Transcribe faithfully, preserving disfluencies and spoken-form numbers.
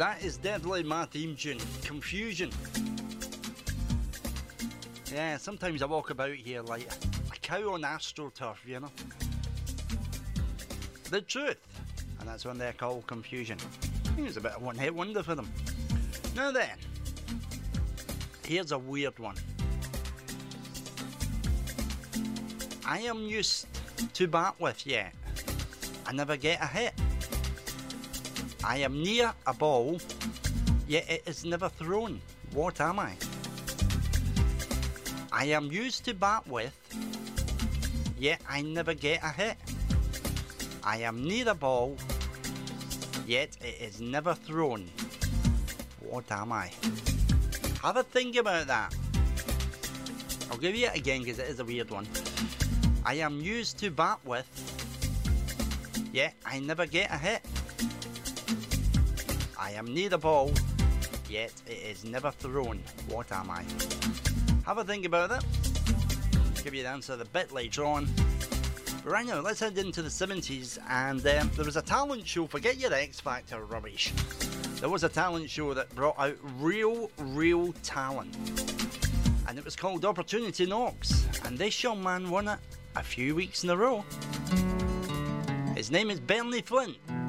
That is definitely my theme tune, Confusion. Yeah, sometimes I walk about here like a cow on AstroTurf, you know. The truth, and that's when they're called Confusion. It was a bit of one-hit wonder for them. Now then, here's a weird one. I am used to bat with yet I never get a hit. I am near a ball, yet it is never thrown. What am I? I am used to bat with, yet I never get a hit. I am near a ball, yet it is never thrown. What am I? Have a think about that. I'll give you it again because it is a weird one. I am used to bat with, yet I never get a hit. I am near the ball, yet it is never thrown. What am I? Have a think about that. I'll give you the answer a bit later on. But right now, let's head into the seventies, and um, there was a talent show. Forget your X Factor rubbish. There was a talent show that brought out real, real talent, and it was called Opportunity Knocks, and this young man won it a few weeks in a row. His name is Bernie Flint.